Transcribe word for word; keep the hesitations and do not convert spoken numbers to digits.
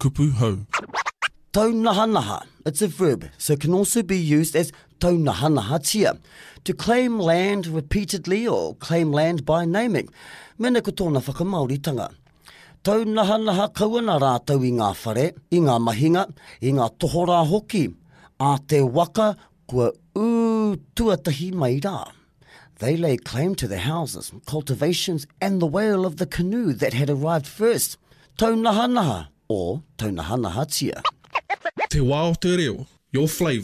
kupu hau. Taunahanaha. It's a verb, so it can also be used as taunahanahatia, to claim land repeatedly or claim land by naming. Mene ko tōna whakamauritanga. Taunahanaha kaua rātau i ngā whare, i ngā mahinga, i ngā tohora hoki, a te waka kua ū tuatahi mai rā. They lay claim to the houses, cultivations and the whale of the canoe that had arrived first. Taunahanaha or taunahanahatia. Te wā o te reo, your flavour.